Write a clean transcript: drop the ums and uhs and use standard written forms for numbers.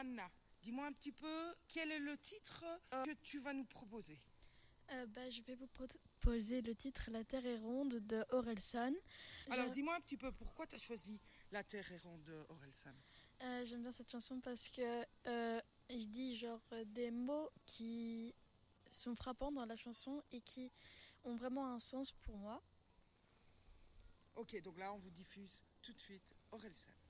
Anna, dis-moi un petit peu quel est le titre que tu vas nous proposer. Je vais vous proposer le titre La Terre est ronde de Orelsan. Alors dis-moi un petit peu pourquoi tu as choisi La Terre est ronde de Orelsan. J'aime bien cette chanson parce que je dis des mots qui sont frappants dans la chanson et qui ont vraiment un sens pour moi. Ok, donc là on vous diffuse tout de suite Orelsan.